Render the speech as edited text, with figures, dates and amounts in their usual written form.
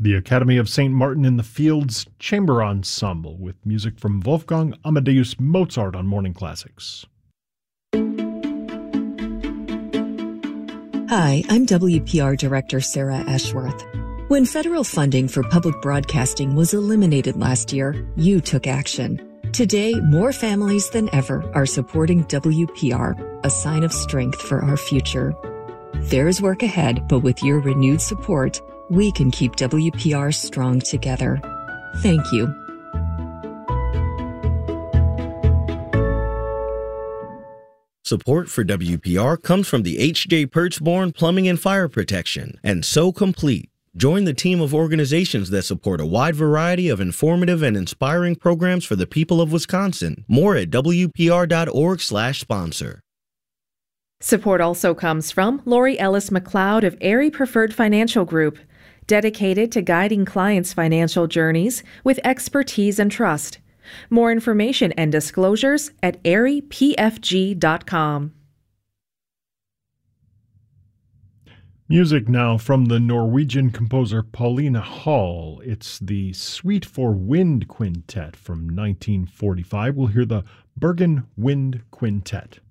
The Academy of St. Martin in the Fields Chamber Ensemble with music from Wolfgang Amadeus Mozart on Morning Classics. Hi, I'm WPR Director Sarah Ashworth. When federal funding for public broadcasting was eliminated last year, you took action. Today, more families than ever are supporting WPR, a sign of strength for our future. There's work ahead, but with your renewed support, we can keep WPR strong together. Thank you. Support for WPR comes from the H.J. Perchborn Plumbing and Fire Protection and So Complete. Join the team of organizations that support a wide variety of informative and inspiring programs for the people of Wisconsin. More at WPR.org/sponsor. Support also comes from Lori Ellis McLeod of Erie Preferred Financial Group, dedicated to guiding clients' financial journeys with expertise and trust. More information and disclosures at eriepfg.com. Music now from the Norwegian composer Paulina Hall. It's the Suite for Wind Quintet from 1945. We'll hear the Bergen Wind Quintet.